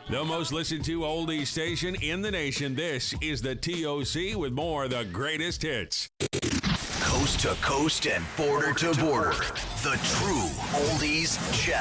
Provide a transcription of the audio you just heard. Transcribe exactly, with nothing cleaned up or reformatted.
The most listened to oldies station in the nation. This is the T O C with more of the greatest hits. Coast to coast and border to border. The true oldies channel.